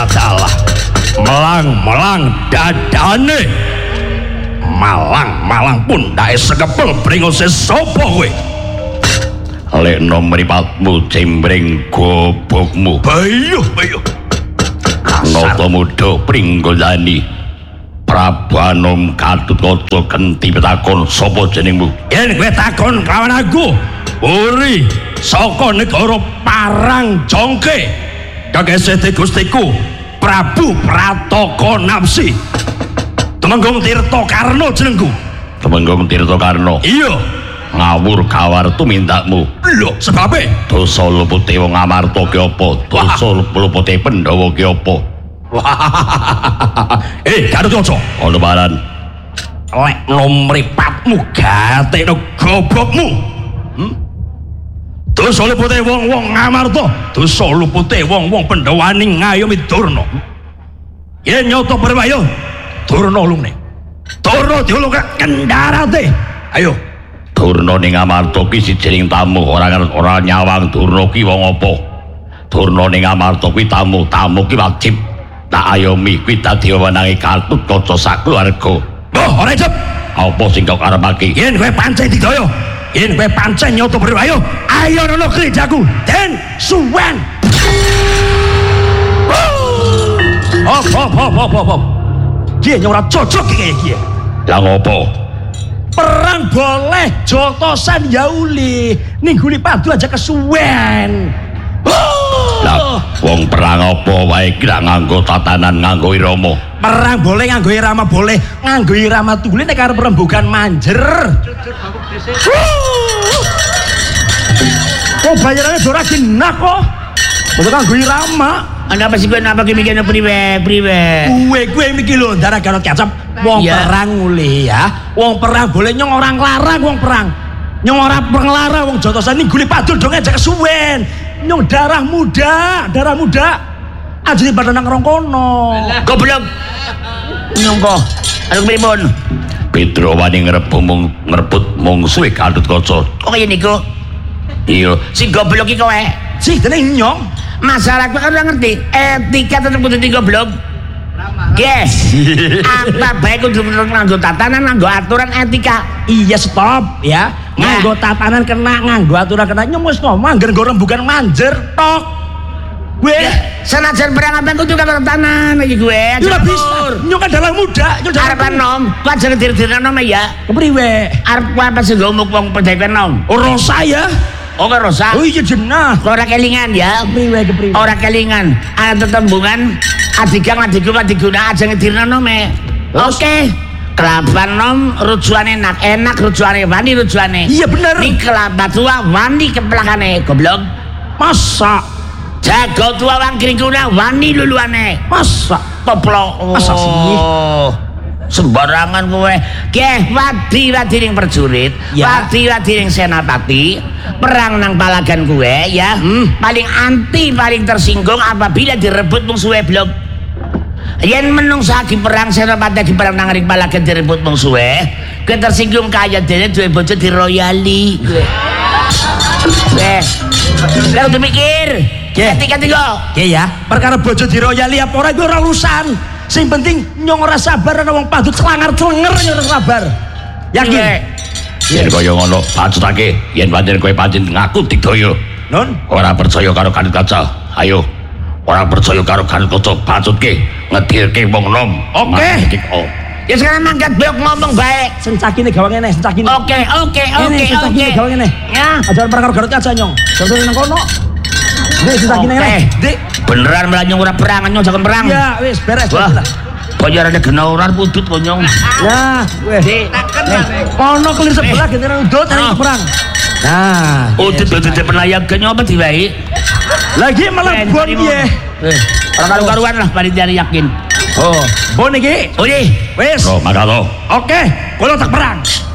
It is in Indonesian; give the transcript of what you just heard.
dalah melang dadane malang pundake sekepel bringose sapa kowe lekno mripatmu cembreng gobokmu bayuh Nata muda pringgolani Prabu Anom Gatotkaca genti pitakon sapa jenengmu yen kowe takon kawan aku uri saka negara Parang Jongke kagese Gustiku Prabu Prataka Napsi Temenggung Tirta Karna jenengku Temenggung Tirta Karna iya ngawur kawar tumindakmu lho sebabe dosa lupute wong Amarta ki apa dosa lupute Pandhawa ki apa Gatotkaca ana balan lek nomripatmu gatekno gobokmu dosa lupute wong-wong Amarta dosa lupute wong-wong Pandhawaning ngayomi Durna yen nyoto berbahaya Durna lungne Durna diulung kendarate ayo Durna ning Amarta ki sijining tamu ora nyawang Durna ki wong apa Durna ning Amarta kuwi tamu ki wajib tak ayomi kuwi dadi wewenange Gatotkaca sak keluarga ora ijab apa sing kok arepake yen kowe pancen digaya yen kowe pancen nyoto berbahaya ayo ana gerejaku Den Suwen hop Ki ora cocok iki lah ngopo perang boleh jotosan yauli ningguli padu aja kesuwen lah wong perang apa wae ki nganggo tatanan nganggo irama perang boleh nganggo irama boleh nganggo irama tuli nek arep rembugan manjer kok bayarane ora genah kok kok nganggo irama ana apa sih kowe napa ki mikirne priwe kowe mikir lho darah garot kecap wong perang mulih ya wong perang boleh nyong orang larang wong perang nyong orang penglarang wong jotosan ini guli padul dong aja kesuwen nyong darah muda aja di badan nang kono goblok nyong kok aduh pripun Pedro wani ngerebut mungsuhe Gatotkaca kok kaya niku iya si goblok iki kowe sih dene nyong masalah kowe kan ora ngerti etika tetep kudu goblok yes apa baik kudu nganggo tatanan nganggo aturan etika iya stop ya nganggo tatanan kena nganggo aturan kena nyong wis ngomong angger nggo rembugan manjer tok gue senajan perang apa kudu nganggo tatanan iki gue ora bisa nyong adalah muda nyong arep nom wajar dir-dirna nom ya kepriwe arep apa sing ngomong wong pendek nom ora saya oh rosa oh iya jenah ora kelingan ya kepriwe ora kelingan ana tetembungan adigang adiguna aja ngedirna nome oke kelapa nom rujuane enak rujuane wani rujuane iya bener nih kelapa tua wani kepelakane goblok masa jago tua wang kringkuna wani luluane masa toplo masa sih sembarangan kowe keh wadi ning perjurit ya. wadi ning senapati perang nang palagan kowe ya paling anti paling tersinggung apabila direbut mungsuhe blok yen menungso lagi perang senapati lagi perang nang ring palagan direbut mungsuhe kowe tersinggung kaya dene duwe bojo diroyali kowe lha udah mikir ketika ya perkara bojo diroyali apa ora iku ora urusan sing penting nyong ora sabar ana wong padut celangar-celenger nyong ora sabar yakin yen kaya ngono pacutake yen pancen kowe pancen ngaku digdaya nun ora percaya karo Gatotkaca ayo ora percaya karo Gatotkaca pacutke ngedirke wong nom oke ya sekarang mangkat blok ngomong baik sencakine gawe ngene sencakine oke gawe ngene ya aja perkara Gatotkaca nyong contohnya nang kono nek sencakine ngene dik beneran melanyong ora perang nyong jangan perang ya wis beres lah bayarane gena ora pudut kok nyong ya wis kono kelir sebelah gene udut nang perang nah udut dadi pelayang nyong apa diwai lagi malah bon piye ora karu-karuan lah panitia yakin oh bon iki wis makalo oke kula tak perang